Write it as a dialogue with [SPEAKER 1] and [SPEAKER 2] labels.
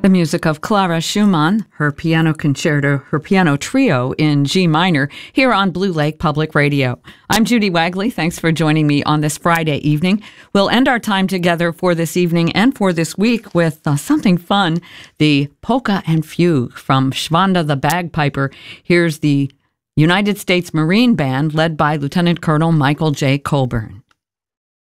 [SPEAKER 1] The music of Clara Schumann, her piano concerto, her piano trio in G minor, here on Blue Lake Public Radio. I'm Judy Wagley. Thanks for joining me on this Friday evening. We'll end our time together for this evening and for this week with something fun, the Polka and Fugue from Schwanda the Bagpiper. Here's the United States Marine Band led by Lieutenant Colonel Michael J. Colburn.